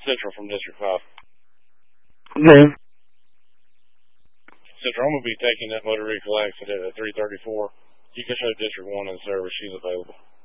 Central from District 5. Okay. Central, I'm going to be taking that motor vehicle accident at 334. You can show District 1 in service. She's available.